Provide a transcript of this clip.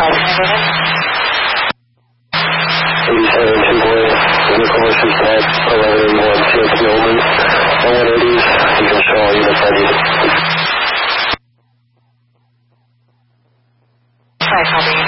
Commercial Tech, 1116 Yeoman, 180s, you can show all units I need. Sorry, copy.